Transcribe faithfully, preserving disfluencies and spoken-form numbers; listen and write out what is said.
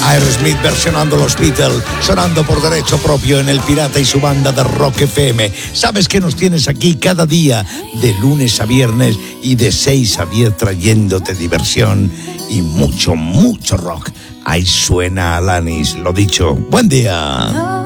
Aerosmith versionando los Beatles, sonando por derecho propio en El Pirata y su banda de Rock F M. Sabes que nos tienes aquí cada día, de lunes a viernes y de seis a diez, trayéndote diversión y mucho, mucho rock. Ahí suena Alanis, lo dicho. Buen día.